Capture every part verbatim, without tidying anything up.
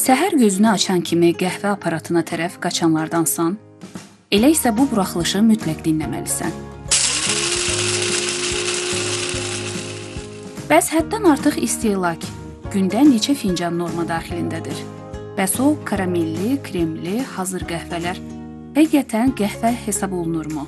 Səhər gözünü açan kimi qəhvə aparatına tərəf qaçanlardansan, elə isə bu buraxılışı mütləq dinləməlisən. Bəs həddən artıq istehlak gündə neçə fincan norma daxilindədir? Bəs o karamelli, kremli, hazır qəhvələr həqiqətən qəhvə hesab olunurmu?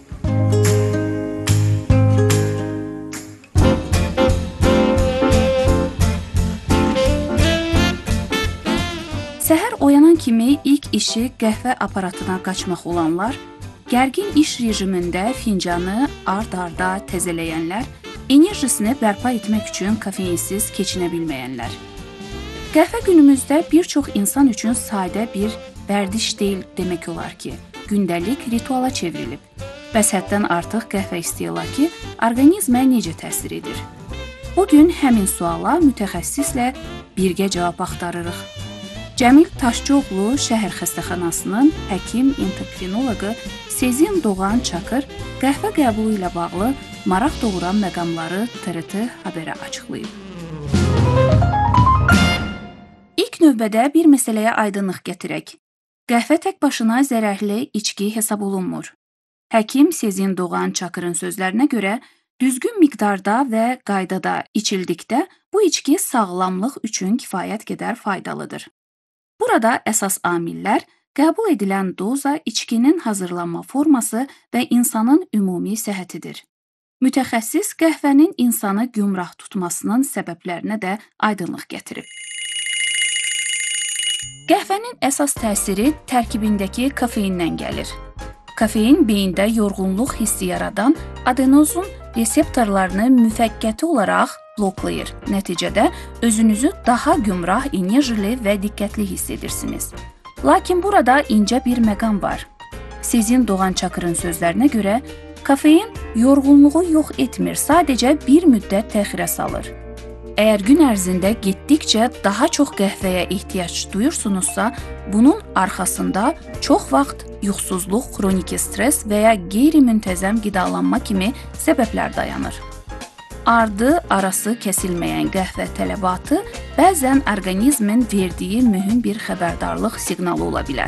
Səhər oyanan kimi ilk işi qəhvə aparatına qaçmaq olanlar, gərgin iş rejimində fincanı ard-arda təzələyənlər, enerjisini bərpa etmək üçün kafeinsiz keçinə bilməyənlər. Qəhvə günümüzdə bir çox insan üçün sadə bir vərdiş deyil demək olar ki, gündəlik rituala çevrilib. Bəs həddən artıq qəhvə istehlakı orqanizmə necə təsir edir? Bugün həmin suala mütəxəssislə birgə cavab axtarırıq. Cəmil Taşçıoğlu şəhər xəstəxanasının həkim-endokrinoloqu Sezin Doğan Çakır qəhvə qəbulu ilə bağlı maraq doğuran məqamları T R T Haberə açıqlayıb. İlk növbədə bir məsələyə aydınlıq gətirək. Qəhvə tək başına zərərli içki hesab olunmur. Həkim Sezin Doğan Çakırın sözlərinə görə, düzgün miqdarda və qaydada içildikdə bu içki sağlamlıq üçün kifayət qədər faydalıdır. Burada əsas amillər qəbul edilən doza, içkinin hazırlanma forması və insanın ümumi səhhətidir. Mütəxəssis qəhvənin insanı gümrah tutmasının səbəblərinə də aydınlıq gətirib. Qəhvənin əsas təsiri tərkibindəki kafeindən gəlir. Kafein beyində yorğunluq hissi yaradan adenozun reseptorlarını müvəqqəti olaraq bloklayır. Nəticədə özünüzü daha gümrah, enerjili və diqqətli hiss edirsiniz. Lakin burada incə bir məqam var. Sezin Doğan Çakırın sözlərinə görə, kafein yorğunluğu yox etmir, sadəcə bir müddət təxirə salır. Əgər gün ərzində getdikcə daha çox qəhvəyə ehtiyac duyursunuzsa, bunun arxasında çox vaxt yuxusuzluq, xroniki stres və ya qeyri-müntəzəm qidalanma kimi səbəblər dayanır. Ardı, arası kəsilməyən qəhvə tələbatı bəzən orqanizmin verdiyi mühüm bir xəbərdarlıq siqnalı ola bilər.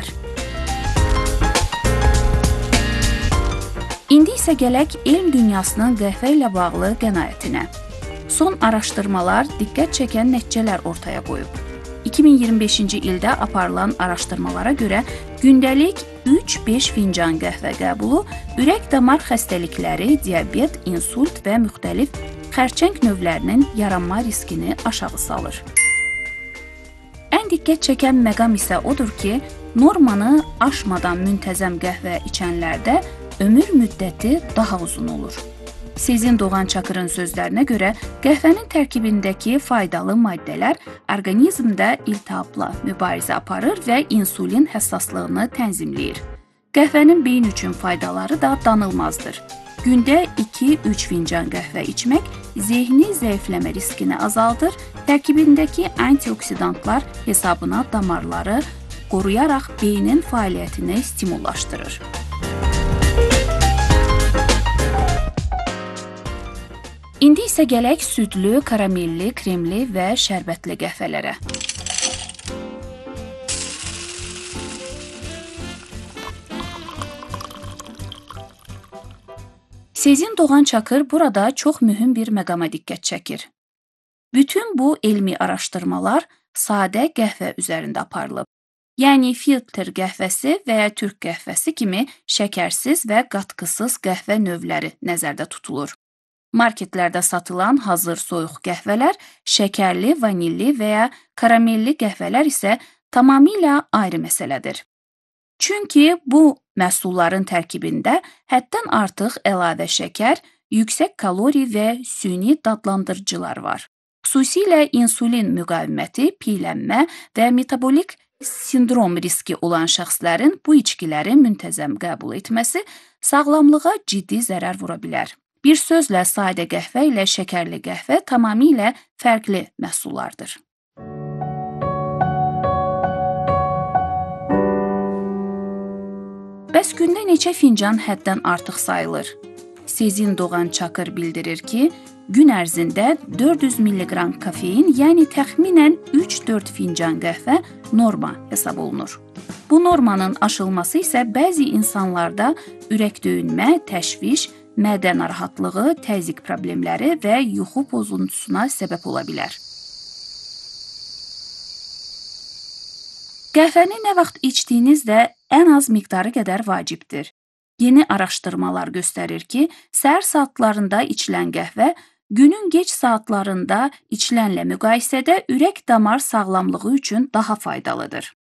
İndi isə gələk elm dünyasının qəhvə ilə bağlı qənaətinə. Son araşdırmalar diqqət çəkən nəticələr ortaya qoyub. iki min iyirmi beşinci ildə aparılan araşdırmalara görə gündəlik üç beş fincan qəhvə qəbulu ürək-damar xəstəlikləri, diabet, insult və müxtəlif xərçəng növlərinin yaranma riskini aşağı salır. Ən diqqət çəkən məqam isə odur ki, normanı aşmadan müntəzəm qəhvə içənlərdə ömür müddəti daha uzun olur. Sezin Doğan Çakırın sözlərinə görə, qəhvənin tərkibindəki faydalı maddələr orqanizmdə iltihabla mübarizə aparır və insulin həssaslığını tənzimləyir. Qəhvənin beyin üçün faydaları da danılmazdır. Gündə iki üç fincan qəhvə içmək zehni zəifləmə riskini azaldır, tərkibindəki antioksidantlar hesabına damarları qoruyaraq beynin fəaliyyətini stimullaşdırır. İndi isə gələk südlü, karamelli, kremli və şərbətli qəhvələrə. Sezin Doğan Çakır burada çox mühüm bir məqama diqqət çəkir. Bütün bu elmi araşdırmalar sadə qəhvə üzərində aparılıb. Yəni filtr qəhvəsi və ya türk qəhvəsi kimi şəkərsiz və qatqısız qəhvə növləri nəzərdə tutulur. Marketlərdə satılan hazır soyuq qəhvələr, şəkərli, vanilli və ya karamelli qəhvələr isə tamamilə ayrı məsələdir. Çünki bu məhsulların tərkibində həddən artıq əlavə şəkər, yüksək kalori və süni dadlandırıcılar var. Xüsusilə insulin müqaviməti, piylənmə və metabolik sindrom riski olan şəxslərin bu içkiləri müntəzəm qəbul etməsi sağlamlığa ciddi zərər vura bilər. Bir sözlə sadə qəhvə ilə şəkərli qəhvə tamamilə fərqli məhsullardır. Bəs gündə neçə fincan həddən artıq sayılır? Sezin Doğan Çakır bildirir ki, Gün ərzində dörd yüz milliqram kofein, yəni təxminən üç dörd fincan qəhvə norma hesab olunur. Bu normanın aşılması isə bəzi insanlarda ürək döyünmə, təşviş, mədə narahatlığı, təzyiq problemləri və yuxu pozuntusuna səbəb ola bilər. Qəhvəni nə vaxt içdiyiniz də ən az miqdarı qədər vacibdir. Yeni araşdırmalar göstərir ki, səhər saatlarında içilən qəhvə günün gec saatlarında içilənlə müqayisədə ürək damar sağlamlığı üçün daha faydalıdır.